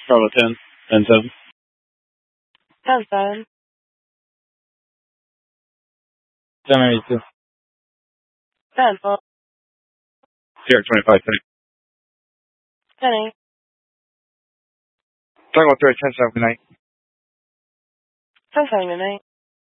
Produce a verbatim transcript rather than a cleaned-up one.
Bravo ten, ten seven. ten seven. ten eighty-two. ten four. Sierra twenty-five, ten. ten eight. Tango three, ten seventy-nine. ten seventy-nine.